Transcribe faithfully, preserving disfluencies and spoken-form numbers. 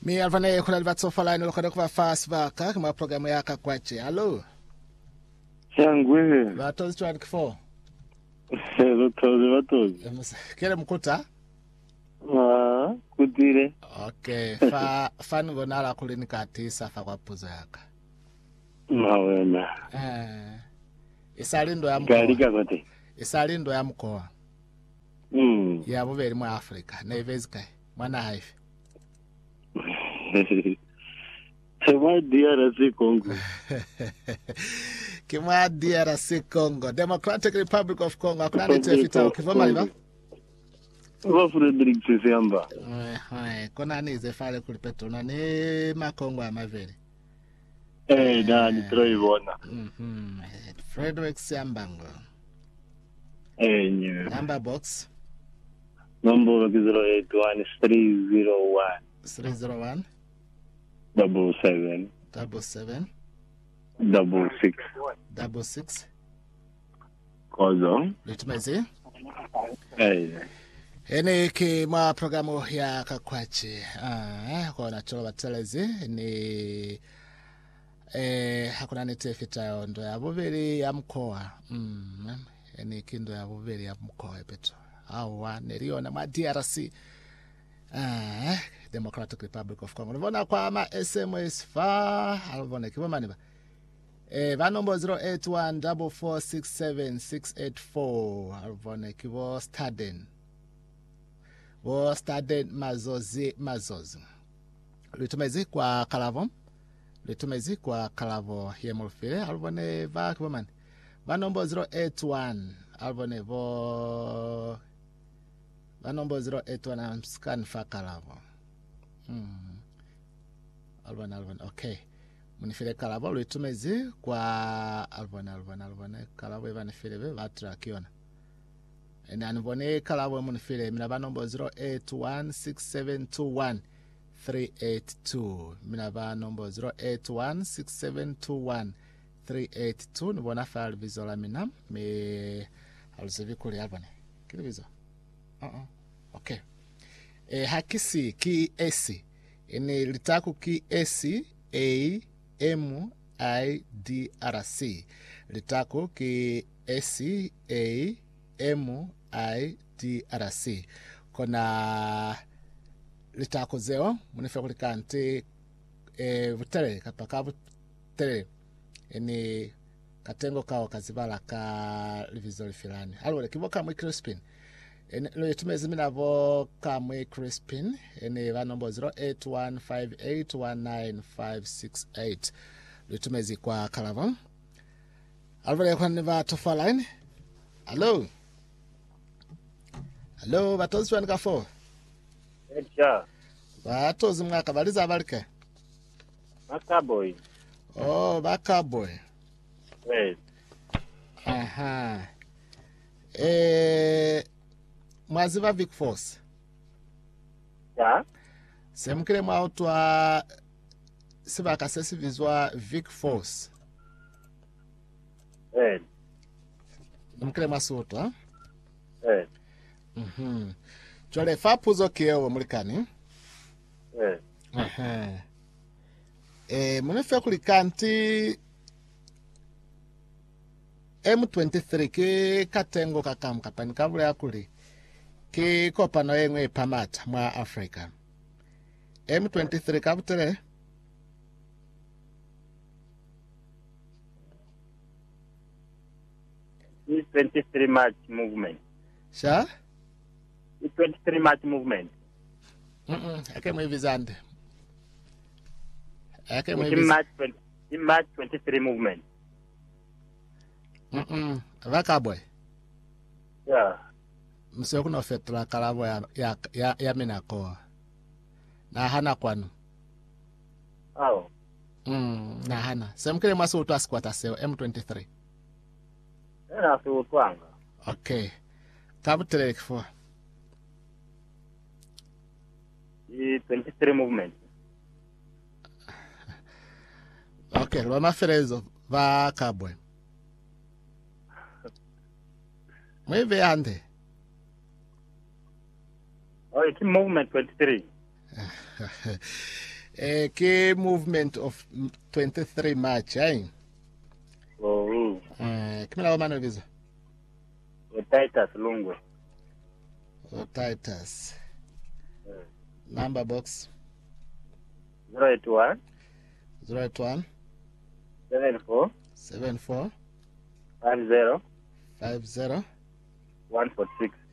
Mi alvane kuna livatsofa line lokada kwa fast vaka kama programu yaka kwache. Hello. Shangwe. Vatozi twenty four. Vatozi vatozi. Kile mkuta? Ah, kutire. Okay, fa fan gonala kulinika tisa fa kwa puzo yaka. Mawena. Eh. Isalindo ya mkoa. Galika kote. Isalindo ya mkoa. Mm. Ya buveri mu Africa. Nevezika. Mwana haifi. Kema D R C Congo. Kema D R C Congo. Democratic Republic of Congo. Akuna nite fita ukivoma liva? Wa Frederick Sisiamba. Eh, eh. Kona nize fale kulipeto. Na ni makongo ya maveri. Eh, da ni Troy Bona. Mhm. Frederick Siambango. Eh, nyewe. Number box. Number zero eight one three zero one. three zero one. Double seven. Double seven. Double six. Double six. Kozo. Litumezi. Eh. Ene ki ma programu ya kakwachi. Ah, kwa nacholo batelezi ni eh hakuna nitefita ndo ya bubiri ya mkoa. Mm. Ene kindo ya bubiri ya mkoa peto. Awa neriona ma D R C. Ah, Democratic Republic of Congo. Nivona kwa ma S M S fa alivona kibo maniba. Eh va number zero eight one four four six seven six eight four alivona kibo Staden. Wo Staden mazozi mazozi. Litumezi kwa Kalavo. Litumezi kwa Kalavo yemulfile alivone va kibo mani. Va number zero eight one alivone vo va number zero eight one am scan fa Kalavo. Hmm. Alvon alvon okay. Munifile Kalavo litumezi kwa alvon alvon alvon Kalavo eva nifile ve vatra kiona. Ene anvone Kalavo munifile mina ba number zero eight one six seven two one three eight two. Mina ba number zero eight one six seven two one three eight two. Nibona file vizola mina me alusevi kuli alvone. Kili vizo. Uh-uh. Okay. E hakisi ki esi ene litaku ki esi A M I D R C litaku ki esi A M I D R C kona litaku zeo munife kulikante e vutere kapaka vutere ene katengo kao kazibala ka livizoli filani alwele kiboka mwi crispin ene lo yetumezi mina vo kamwe Crispin ene va number zero eight one five eight one nine five six eight lo yetumezi kwa Kalava alvale kwa niva tofa line. Hello hello batozi twenty four. Echa. Batozi mwaka baliza abalike Makaboy. oh bakaboy. Eh. Aha eh mwaziva Vic Force. Ya. Semkile mwautwa siba kasesi vizwa Vic Force. Eh. Mkile masuto ha? Eh. Mhm. Chole fapuzo kieo mulikani. Eh. Aha. Eh munefe kulikanti M twenty-three ke katengo kakam kapani kavule akuli. Ki kopa no yengwe pamata mwa Africa. M twenty-three kabutere? This twenty-three March movement. Sha? This twenty-three March movement. Mm-mm. Ake mwivizande. Ake In mwivizande. March twenty, in March twenty-three movement. Mm-mm. Vakaboy. Yeah. Msio kuna fetra Kalavo ya, ya, ya, ya minako. Na hana kwanu. Oh. Mm, na hana. Semkile masu utu askwata seo M twenty-three. Ena fi utwanga. Okay. Kabutere kifo. The twenty-three movement. Okay, lwa ferezo Vakaboy. Mweve ande. Oh, it's movement twenty-three. eh ke movement of twenty-three March ai Oh, eh kimela wa mano visa Titus Lungu. o Titus number box zero eight one zero eight one seven four seven four five zero five zero one four six.